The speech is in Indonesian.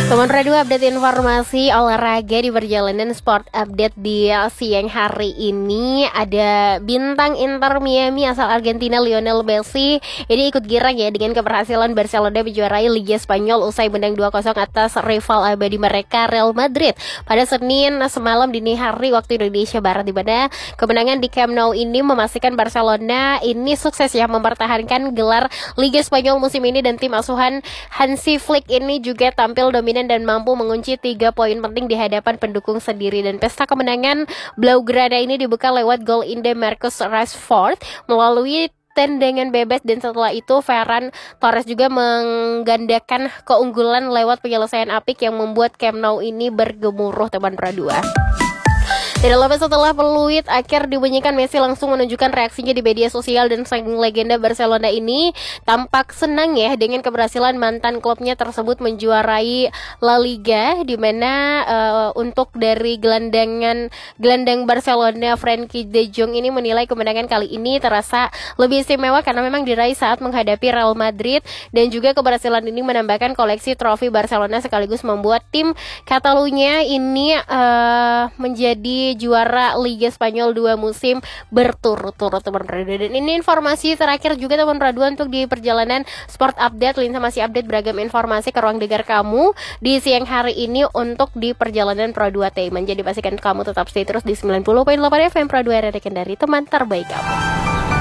Teman Radio update informasi olahraga di perjalanan sport update di siang hari ini. Ada bintang Inter Miami asal Argentina Lionel Messi. Ini ikut girang ya dengan keberhasilan Barcelona menjuarai Liga Spanyol usai menang 2-0 atas rival abadi mereka Real Madrid pada Senin semalam dini hari waktu Indonesia Barat, di mana kemenangan di Camp Nou ini memastikan Barcelona ini sukses ya mempertahankan gelar Liga Spanyol musim ini, dan tim asuhan Hansi Flick ini juga tampil dominan dan mampu mengunci 3 poin penting di hadapan pendukung sendiri. Dan pesta kemenangan Blaugrana ini dibuka lewat gol indah Marcus Rashford melalui tendangan bebas, dan setelah itu Ferran Torres juga menggandakan keunggulan lewat penyelesaian apik yang membuat Camp Nou ini bergemuruh, teman Pradua. Tidak lama setelah peluit akhir dibunyikan, Messi langsung menunjukkan reaksinya di media sosial, dan sang legenda Barcelona ini tampak senang ya dengan keberhasilan mantan klubnya tersebut menjuarai La Liga, di mana untuk dari gelandang Barcelona Frenkie de Jong ini menilai kemenangan kali ini terasa lebih istimewa karena memang diraih saat menghadapi Real Madrid, dan juga keberhasilan ini menambahkan koleksi trofi Barcelona sekaligus membuat tim Catalunya ini menjadi juara Liga Spanyol 2 musim berturut-turut, teman Pradua. Dan ini informasi terakhir juga, teman Pradua, untuk di perjalanan sport update. Linsa masih update beragam informasi ke ruang dengar kamu di siang hari ini untuk di perjalanan Pradua Teman. Jadi pastikan kamu tetap stay terus di 90.8 FM Pradua, dari teman terbaik kamu.